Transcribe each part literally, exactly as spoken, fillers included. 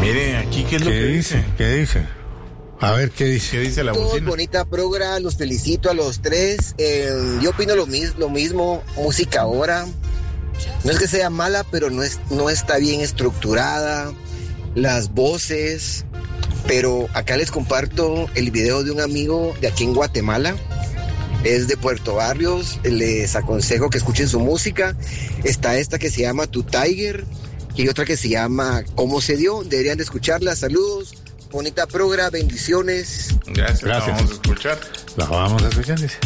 Mire, aquí, ¿qué es lo ¿Qué que dice? dice? ¿Qué dice? A ver, ¿qué dice? ¿Qué dice la bocina? Bonita progra, los felicito a los tres. Eh, yo opino lo, mis, lo mismo. Música ahora no es que sea mala, pero no, es, no está bien estructurada. Las voces. Pero acá les comparto el video de un amigo de aquí en Guatemala. Es de Puerto Barrios. Les aconsejo que escuchen su música. Está esta que se llama Tu Tiger y hay otra que se llama ¿Cómo se dio? Deberían de escucharla. Saludos. Bonita progra, bendiciones. Gracias, Gracias. La vamos a escuchar. La vamos a escuchar, dice.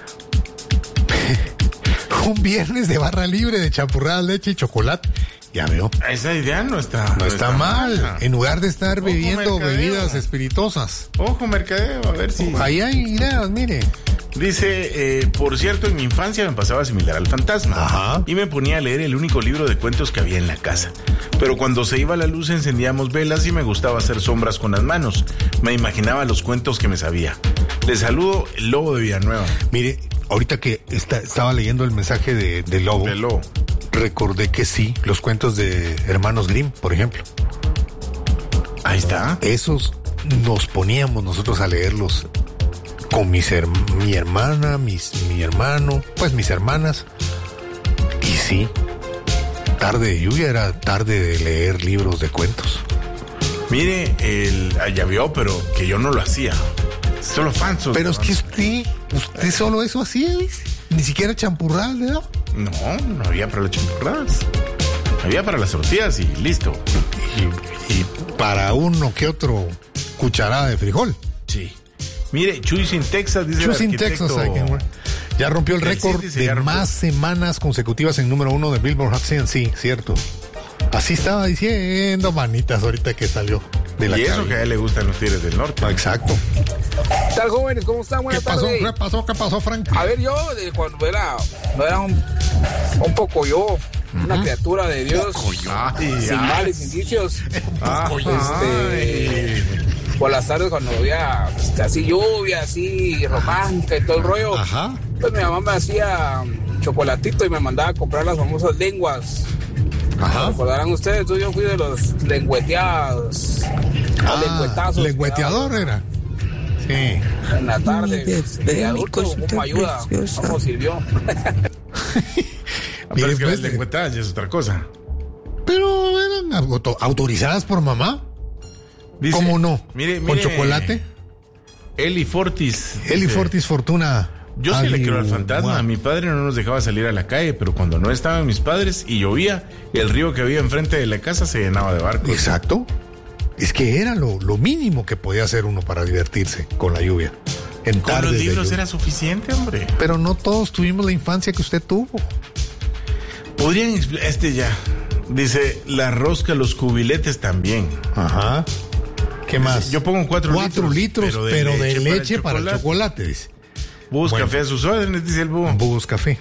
Un viernes de barra libre de champurrada, leche y chocolate. Ya veo. Esa idea no está No, no está, está mal. Mala. En lugar de estar Ojo, bebiendo mercadeo. bebidas espirituosas. Ojo, mercadeo, a ver si... Ahí hay ideas, mire. Dice, eh, por cierto, en mi infancia me pasaba similar al fantasma. Ajá. Y me ponía a leer el único libro de cuentos que había en la casa. Pero cuando se iba la luz encendíamos velas y me gustaba hacer sombras con las manos. Me imaginaba los cuentos que me sabía. Les saludo, el Lobo de Villanueva. Mire, ahorita que está, estaba leyendo el mensaje de, de Lobo, de Lobo, recordé que sí, los cuentos de Hermanos Grimm, por ejemplo. Ahí está. Esos nos poníamos nosotros a leerlos con mis her- mi hermana, mis, mi hermano, pues mis hermanas. Y sí, tarde de lluvia era tarde de leer libros de cuentos. Mire, el, ya vio, pero que yo no lo hacía. Solo fansos. Pero ¿no? Es que usted, usted solo eso hacía, ¿ves? Ni siquiera champurradas, ¿verdad? No, no había para las champurradas. Había para las tortillas y listo. Y, y para uno que otro cucharada de frijol. Sí. Mire, Chuis in Texas, dice Chuis in Texas, ya rompió el récord de más semanas consecutivas en número uno de Billboard Hot cien, sí, cierto. Así estaba diciendo, manitas, ahorita que salió de la Y eso calle. que a él le gustan los Tigres del Norte. Ah, exacto. ¿Qué tal, jóvenes? ¿Cómo están? Buenas ¿Qué pasó? tardes. ¿Qué pasó? ¿Qué pasó, Frank? A ver, yo, de cuando era, no era un, un poco yo, uh-huh. una criatura de Dios, Ay, sin ay. males indicios. Ah, este, por las tardes cuando había este, así lluvia, así romántica y todo el rollo, Ajá. pues mi mamá me hacía chocolatito y me mandaba a comprar las famosas lenguas. Ajá. Recordarán ustedes, tú, yo fui de los lengüeteados. Ah, lengüetazos. lengüeteador era. Sí. En la tarde, de adulto, ¿cómo ayuda? ¿Cómo sirvió? Pero Mire, es que pues, las lengüetadas ya es otra cosa. Pero eran auto- autorizadas por mamá. Dice, ¿Cómo no? Mire, ¿Con mire, chocolate? Eli Fortis. Eli dice, Fortis Fortuna. Yo sí le creo al fantasma. Guau. Mi padre no nos dejaba salir a la calle, pero cuando no estaban mis padres y llovía, el río que había enfrente de la casa se llenaba de barcos. Exacto. Es que era lo, lo mínimo que podía hacer uno para divertirse con la lluvia. En Con tardes los de libros lluvia. era suficiente, hombre. Pero no todos tuvimos la infancia que usted tuvo. Podrían expl- este ya. Dice, la rosca, los cubiletes también. Ajá. ¿Qué más? Yo pongo cuatro, Cuatro litros, pero de pero de leche, leche para el para el chocolate. chocolate, dice. Bus Bueno. café a sus órdenes, dice el búho. Búhos Café.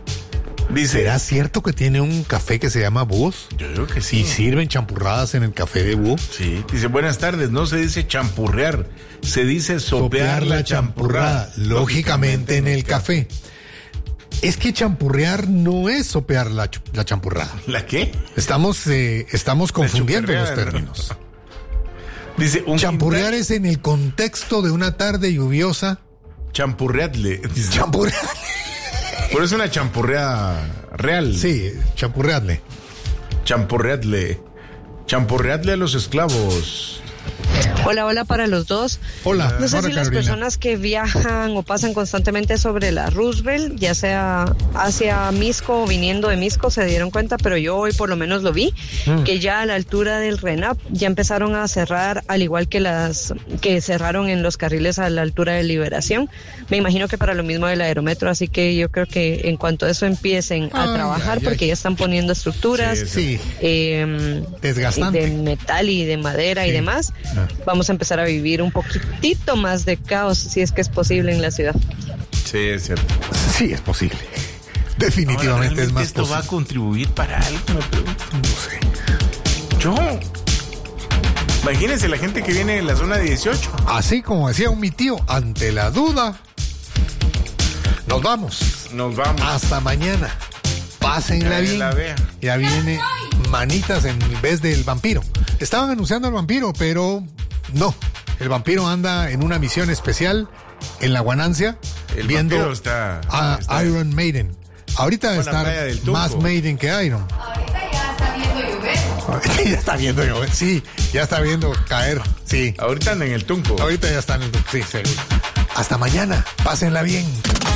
Dice, ¿Será cierto que tiene un café que se llama Búhos? yo creo que ¿Y sí. sirven champurradas en el café de Búho? Sí. Dice, buenas tardes, no se dice champurrear, se dice sopear, la champurrada. lógicamente en el café. Es que champurrear no es sopear la, ch- la champurrada. ¿La qué? Estamos, eh, estamos confundiendo los chuperrear, ¿no? términos. Dice, un Champurrear quintal- es en el contexto de una tarde lluviosa. champurreadle. Dice, Champurrear. pero es una champurreada real. Sí, champurrearle. Champurreadle. Champurreadle a los esclavos. Hola, hola para los dos. Hola, No sé hola, si las Carolina. personas que viajan o pasan constantemente sobre la Roosevelt, ya sea hacia Misco o viniendo de Misco, se dieron cuenta, pero yo hoy por lo menos lo vi, mm. que ya a la altura del RENAP ya empezaron a cerrar, al igual que las que cerraron en los carriles a la altura de Liberación. Me imagino que para lo mismo del aerometro, así que yo creo que en cuanto a eso empiecen a ay, trabajar, ay, porque ay. ya están poniendo estructuras Sí, sí. eh, Desgastante. de metal y de madera Sí. y demás, Ah. vamos a empezar a vivir un poquitito más de caos, si es que es posible en la ciudad. Sí, es cierto. Sí, es posible. Definitivamente Ahora, es más esto posible. va a contribuir para algo, me pregunto. No sé. Yo. Imagínense la gente que viene de la zona dieciocho. Así como decía un mi tío, ante la duda, nos vamos. Nos vamos. Hasta mañana. Pásenla Que bien. la vea. Ya viene Manitas en vez del vampiro. Estaban anunciando al vampiro, pero no. El vampiro anda en una misión especial en la Guanancia, El viendo vampiro está, a está- Iron Maiden. Ahorita debe Con la estar playa del Tunco. más Maiden que Iron. Ahorita ya está viendo llover. Ahorita ya está viendo llover. Sí, ya está viendo caer. Sí. Ahorita anda en el Tunco. Ahorita ya están en el... Sí, sí. Hasta mañana. Pásenla bien.